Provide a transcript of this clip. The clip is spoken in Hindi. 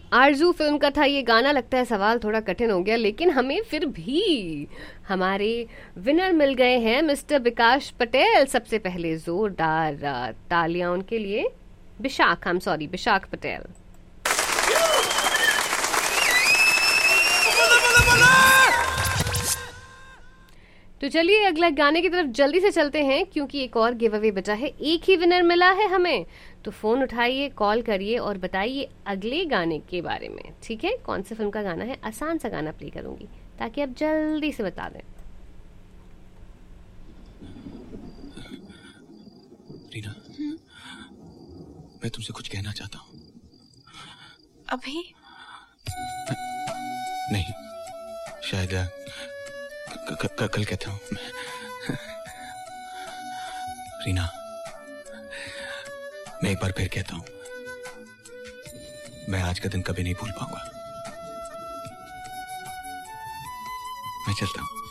आरजू फिल्म का था ये गाना। लगता है सवाल थोड़ा कठिन हो गया, लेकिन हमें फिर भी हमारे विनर मिल गए हैं मिस्टर विकास पटेल। सबसे पहले जोरदार तालियां उनके लिए। Bishakh, I am sorry, Bishakh Patel. तो चलिए अगला गाने की तरफ जल्दी से चलते हैं, क्योंकि एक और गिव अवे बचा है। एक ही विनर मिला है हमें, तो फोन उठाइए, कॉल करिए और बताइए अगले गाने के बारे में। ठीक है, कौन सी फिल्म का गाना है? आसान सा गाना प्ले करूंगी ताकि आप जल्दी से बता दें। रीना, मैं तुमसे कुछ कहना चाहता हूँ। अभी? नहीं, शायद कल कहता हूँ। रीना, मैं एक बार फिर कहता हूँ, मैं आज का दिन कभी नहीं भूल पाऊंगा। मैं चलता हूँ।